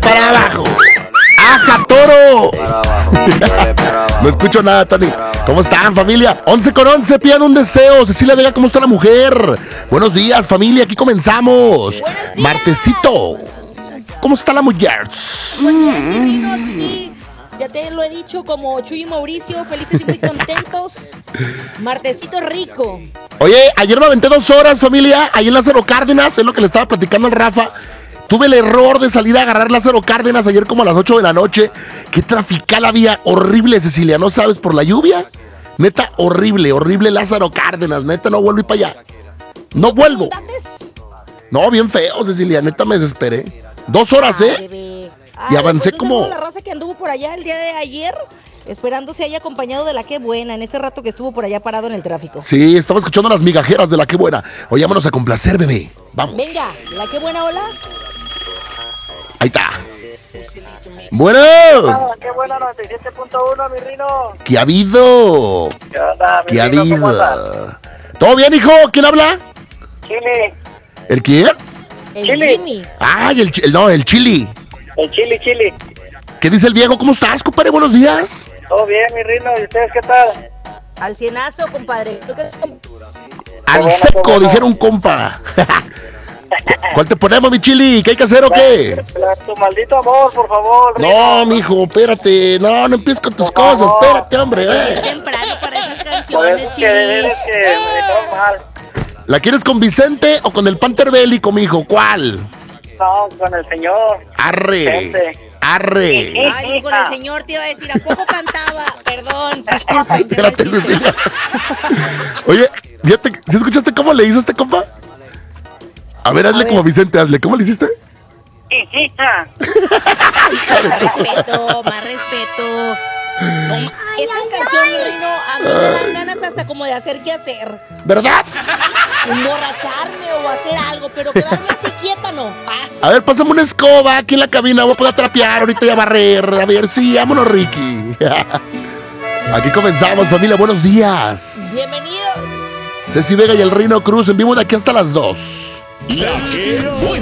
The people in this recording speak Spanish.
para abajo. ¡Aja, toro! No escucho nada, Tony. ¿Cómo están, familia? 11:11, pidan un deseo. Cecilia Vega, ¿cómo está la mujer? Buenos días, familia, aquí comenzamos. Martesito, ¿cómo está la mujer? Pues bien, divino, aquí. Ya te lo he dicho, como Chuy y Mauricio, felices y muy contentos. Martesito rico. Oye, ayer me aventé 2 horas, familia, ahí en Lázaro Cárdenas, es lo que le estaba platicando al Rafa. Tuve el error de salir a agarrar Lázaro Cárdenas ayer como a las 8 de la noche. Qué trafical había, horrible, Cecilia, ¿no sabes? Por la lluvia. Neta, horrible, horrible Lázaro Cárdenas, neta, no vuelvo y para allá. No vuelvo. No, bien feo, Cecilia, neta me desesperé. 2 horas, Bebé. Y avancé pues como... la raza que anduvo por allá el día de ayer, esperando se haya acompañado de la Qué Buena, en ese rato que estuvo por allá parado en el tráfico. Sí, estaba escuchando a las migajeras de la Qué Buena. Oye, vámonos a complacer, bebé. Vamos. Venga, la Qué Buena, hola. Ahí está. Bueno. Qué buena, 97.1, mi Rino. ¿Qué ha habido? ¿Qué onda, mi ¿Qué ha Rino? ¿Cómo habido? andas? ¿Todo bien, hijo? ¿Quién habla? Chile. ¿El quién? El Chile. Jimmy. Ay, el Chili. El Chile. ¿Qué dice el viejo? ¿Cómo estás, compadre? Buenos días. Todo bien, mi Rino. ¿Y ustedes qué tal? Al cienazo, compadre. ¿Tú qué es, Al bueno, seco, qué bueno. dijeron compa. ¿Cuál te ponemos, mi Chili? ¿Qué hay que hacer o qué? Tu maldito amor, por favor, Rino. No, mijo, espérate. No empieces con tus Por cosas. favor. Espérate, hombre. Es temprano para esas Por canciones, eso es Chile. que me dejaron mal. ¿La quieres con Vicente o con el Panther Bélico, mijo? ¿Cuál? No, con el señor. Arre. Vicente. Arre. Ay, con el señor te iba a decir, ¿a poco cantaba? Perdón, disculpen. Espérate, Cecilia. Oye, fíjate, ¿sí escuchaste cómo le hizo este compa? A ver, hazle como Vicente, hazle. ¿Cómo le hiciste? Hijita. Más respeto, más respeto. Esta canción, Rino, a mí me dan ganas hasta como de hacer qué hacer. ¿Verdad? Emborracharme o hacer algo, pero quedarme así quieta no. A ver, pásame una escoba aquí en la cabina. Voy a poder trapear ahorita y a barrer. A ver, sí, vámonos, Ricky. Aquí comenzamos, familia. Buenos días. Bienvenidos. Ceci Vega y el Rino Cruz en vivo de aquí hasta las 2. La que buena.